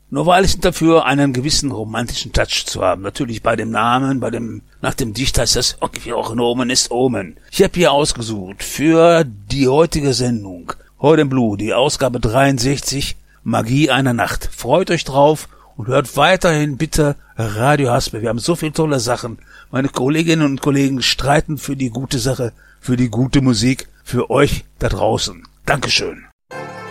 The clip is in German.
Nur wahrlich dafür einen gewissen romantischen Touch zu haben. Natürlich bei dem Namen, nach dem Dichter heißt das, okay, auch ein Omen ist Omen. Ich habe hier ausgesucht für die heutige Sendung, heute im Blue, die Ausgabe 63, Magie einer Nacht. Freut euch drauf und hört weiterhin bitte Radio Haspe. Wir haben so viele tolle Sachen. Meine Kolleginnen und Kollegen streiten für die gute Sache, für die gute Musik, für euch da draußen. Dankeschön.